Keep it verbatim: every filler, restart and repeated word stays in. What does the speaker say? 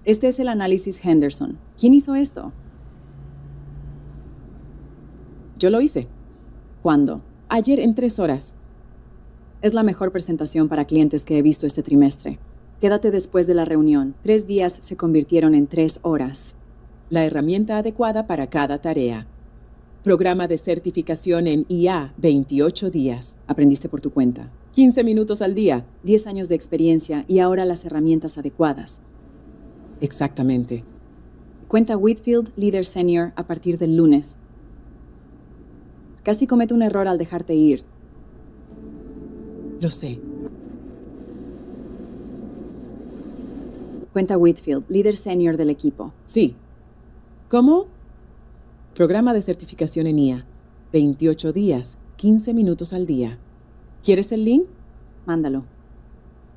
Este es el análisis Henderson. ¿Quién hizo esto? Yo lo hice. ¿Cuándo? Ayer en tres horas. Es la mejor presentación para clientes que he visto este trimestre. Quédate después de la reunión. Tres días se convirtieron en tres horas. La herramienta adecuada para cada tarea. Programa de certificación en I A, veintiocho días. Aprendiste por tu cuenta. quince minutos al día. diez años de experiencia y ahora las herramientas adecuadas. Exactamente. Cuenta Whitfield, líder senior, a partir del lunes. Casi cometo un error al dejarte ir. Lo sé. Cuenta Whitfield, líder senior del equipo. Sí. ¿Cómo? Programa de certificación en I A. veintiocho días, quince minutos al día. ¿Quieres el link? Mándalo.